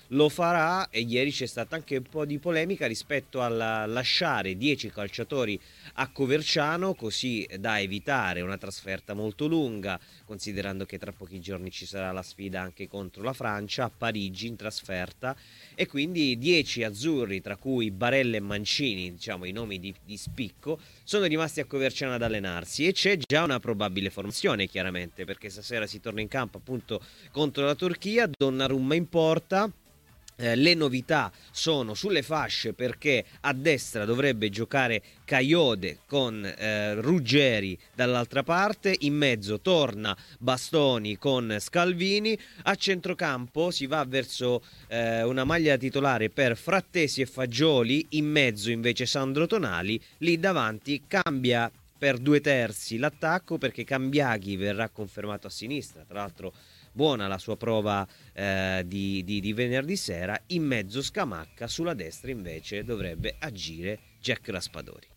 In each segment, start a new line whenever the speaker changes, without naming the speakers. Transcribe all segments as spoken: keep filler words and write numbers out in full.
lo farà, e ieri c'è stata anche un po' di polemica rispetto al lasciare dieci calciatori a Coverciano, così da evitare una trasferta molto lunga, considerando che tra pochi giorni ci sarà la sfida anche contro la Francia a Parigi in trasferta, e quindi dieci azzurri, tra cui Barella e Mancini, diciamo i nomi di, di spicco, sono rimasti a Coverciano ad allenarsi, e c'è già una probabile formazione chiaramente, perché stasera si torna in campo appunto contro la Turchia. Donnarumma in porta. Eh, le novità sono sulle fasce, perché a destra dovrebbe giocare Caiode con eh, Ruggeri dall'altra parte, in mezzo torna Bastoni con Scalvini, a centrocampo si va verso eh, una maglia titolare per Frattesi e Fagioli, in mezzo invece Sandro Tonali, lì davanti cambia per due terzi l'attacco, perché Cambiaghi verrà confermato a sinistra, tra l'altro buona la sua prova eh, di, di, di venerdì sera, in mezzo Scamacca, sulla destra invece dovrebbe agire Jack Raspadori.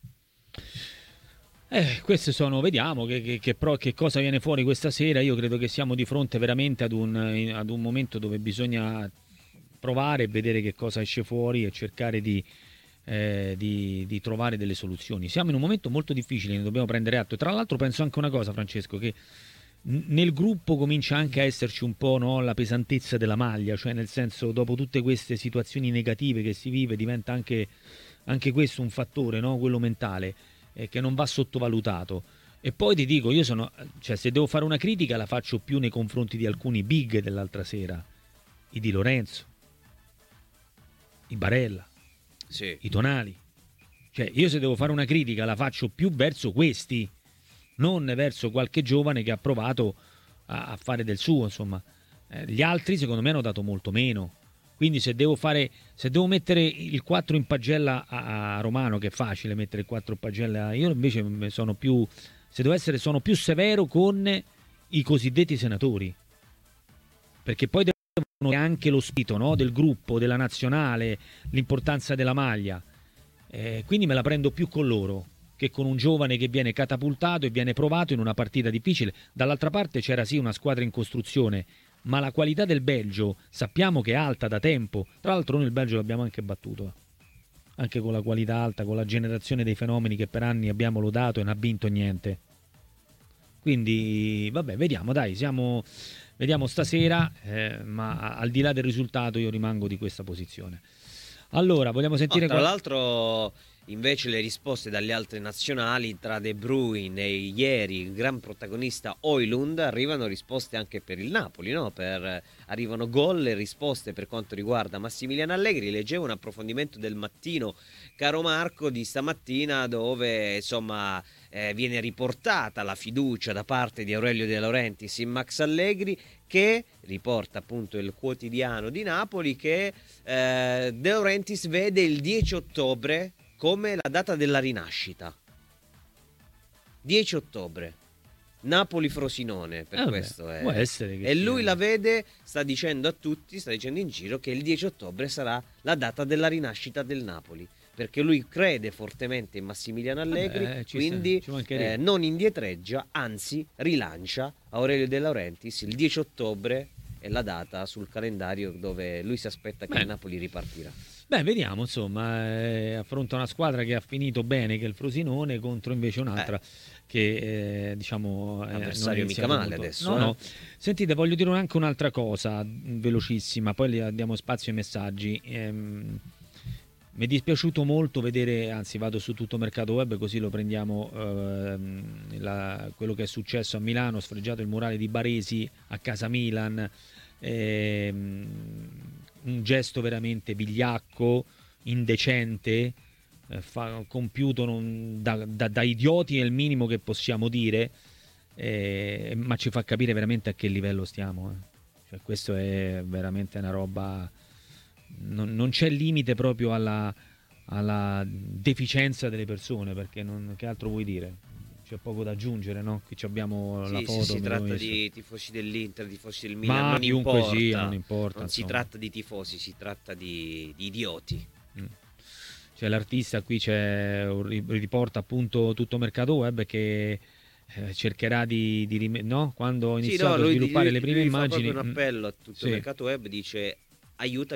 Eh, queste sono, vediamo che, che, che, pro, che cosa viene fuori questa sera. Io credo che siamo di fronte veramente ad un, ad un momento dove bisogna provare e vedere che cosa esce fuori e cercare di, eh, di, di trovare delle soluzioni. Siamo in un momento molto difficile, ne dobbiamo prendere atto. Tra l'altro penso anche una cosa, Francesco, che nel gruppo comincia anche a esserci un po', no, la pesantezza della maglia, cioè nel senso, dopo tutte queste situazioni negative che si vive, diventa anche, anche questo un fattore, no, quello mentale, eh, che non va sottovalutato. E poi ti dico, io sono, cioè se devo fare una critica la faccio più nei confronti di alcuni big dell'altra sera, i Di Lorenzo, i Barella,
sì.
i Tonali. Cioè io se devo fare una critica la faccio più verso questi, non verso qualche giovane che ha provato a, a fare del suo, insomma. Eh, gli altri secondo me hanno dato molto meno. Quindi se devo fare, se devo mettere il quattro in pagella a, a Romano, che è facile mettere il quattro in pagella, io invece sono più, se devo essere, sono più severo con i cosiddetti senatori. Perché poi devono anche lo spirito, no, del gruppo, della nazionale, l'importanza della maglia. Eh, quindi me la prendo più con loro che con un giovane che viene catapultato e viene provato in una partita difficile. Dall'altra parte c'era sì una squadra in costruzione, ma la qualità del Belgio sappiamo che è alta da tempo. Tra l'altro noi il Belgio l'abbiamo anche battuto, anche con la qualità alta, con la generazione dei fenomeni che per anni abbiamo lodato e non ha vinto niente. Quindi vabbè, vediamo, dai, siamo, vediamo stasera, eh, ma al di là del risultato io rimango di questa posizione. Allora, vogliamo sentire...
Oh, tra
qual...
l'altro invece le risposte dalle altre nazionali, tra De Bruyne e ieri il gran protagonista Højlund, arrivano risposte anche per il Napoli, no? Per, arrivano gol e risposte per quanto riguarda Massimiliano Allegri. Leggevo un approfondimento del Mattino, caro Marco, di stamattina, dove insomma eh, viene riportata la fiducia da parte di Aurelio De Laurentiis in Max Allegri, che riporta appunto il quotidiano di Napoli, che eh, De Laurentiis vede il dieci ottobre come la data della rinascita. dieci ottobre, Napoli-Frosinone, per
eh vabbè,
questo è.
Può essere che
e lui
sia...
la vede, sta dicendo a tutti, sta dicendo in giro che il dieci ottobre sarà la data della rinascita del Napoli, perché lui crede fortemente in Massimiliano Allegri.
Vabbè, ci
quindi
sta, ci
eh, non indietreggia, anzi rilancia Aurelio De Laurentiis. Il dieci ottobre è la data sul calendario dove lui si aspetta che
Beh.
il Napoli ripartirà.
Beh, vediamo, insomma, eh, affronta una squadra che ha finito bene, che è il Frosinone, contro invece un'altra
eh.
che, eh, diciamo... Eh,
avversario mica male
molto...
adesso.
No,
eh.
no. Sentite, voglio dire anche un'altra cosa, velocissima, poi diamo spazio ai messaggi. Ehm, mi è dispiaciuto molto vedere, anzi vado su Tutto Mercato Web così lo prendiamo, ehm, la, quello che è successo a Milano, sfregiato il murale di Baresi a casa Milan, ehm, un gesto veramente vigliacco, indecente, eh, fa, compiuto non, da, da, da idioti è il minimo che possiamo dire, eh, ma ci fa capire veramente a che livello stiamo. Eh. Cioè, questo è veramente una roba... Non, non c'è limite proprio alla, alla deficienza delle persone, perché non, che altro vuoi dire? C'è poco da aggiungere, no? Qui abbiamo
sì,
la foto.
Sì, si tratta di tifosi dell'Inter, tifosi del
Ma
Milan, non
chiunque
importa,
sia, non importa.
non si
insomma.
tratta di tifosi, si tratta di, di idioti.
Mm. C'è l'artista, qui c'è riporta appunto Tutto Mercato Web che eh, cercherà di, di no? Quando ho iniziato
sì, no, lui,
a sviluppare
lui,
le prime
lui
immagini.
fa proprio un appello a Tutto
sì.
Mercato Web, dice aiuta